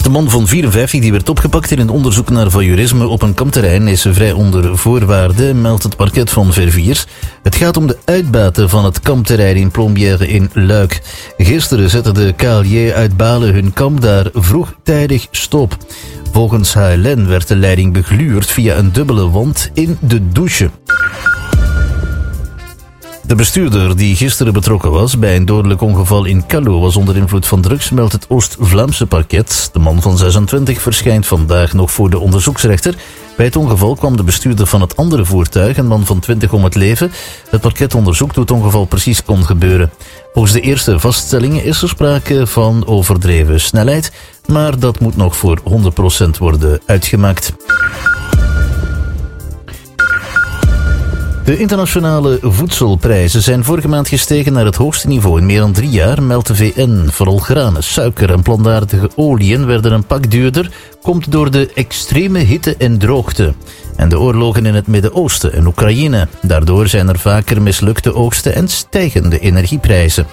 De man van 54 die werd opgepakt in een onderzoek naar voyeurisme op een kampterrein is vrij onder voorwaarden, meldt het parket van Verviers. Het gaat om de uitbaten van het kampterrein in Plombières in Luik. Gisteren zetten de KLJ uit Balen hun kamp daar vroegtijdig stop. Volgens HLN werd de leiding begluurd via een dubbele wand in de douche. De bestuurder die gisteren betrokken was bij een dodelijk ongeval in Callo was onder invloed van drugs, meldt het Oost-Vlaamse parket. De man van 26 verschijnt vandaag nog voor de onderzoeksrechter. Bij het ongeval kwam de bestuurder van het andere voertuig, een man van 20, om het leven. Het parket onderzoekt hoe het ongeval precies kon gebeuren. Volgens de eerste vaststellingen is er sprake van overdreven snelheid, maar dat moet nog voor 100% worden uitgemaakt. De internationale voedselprijzen zijn vorige maand gestegen naar het hoogste niveau in meer dan 3 jaar, meldt de VN. Vooral granen, suiker en plantaardige oliën werden een pak duurder, komt door de extreme hitte en droogte. En de oorlogen in het Midden-Oosten en Oekraïne. Daardoor zijn er vaker mislukte oogsten en stijgende energieprijzen.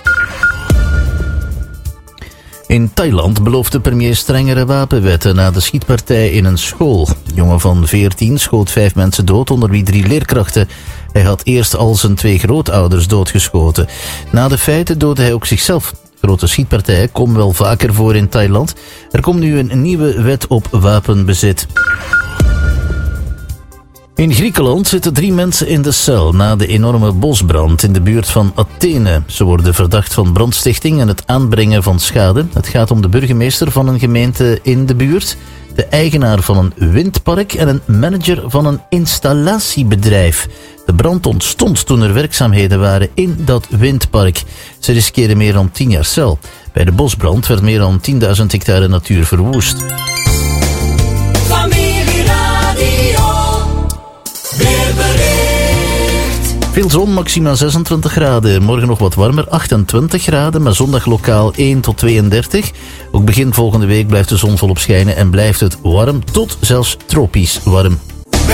In Thailand belooft de premier strengere wapenwetten na de schietpartij in een school. Een jongen van 14 schoot 5 mensen dood, onder wie 3 leerkrachten. Hij had eerst al zijn 2 grootouders doodgeschoten. Na de feiten doodde hij ook zichzelf. Grote schietpartijen komen wel vaker voor in Thailand. Er komt nu een nieuwe wet op wapenbezit. In Griekenland zitten 3 mensen in de cel na de enorme bosbrand in de buurt van Athene. Ze worden verdacht van brandstichting en het aanbrengen van schade. Het gaat om de burgemeester van een gemeente in de buurt, de eigenaar van een windpark en een manager van een installatiebedrijf. De brand ontstond toen er werkzaamheden waren in dat windpark. Ze riskeren meer dan 10 jaar cel. Bij de bosbrand werd meer dan 10.000 hectare natuur verwoest. Veel zon, maximaal 26 graden. Morgen nog wat warmer, 28 graden, maar zondag lokaal 1 tot 32. Ook begin volgende week blijft de zon volop schijnen en blijft het warm tot zelfs tropisch warm.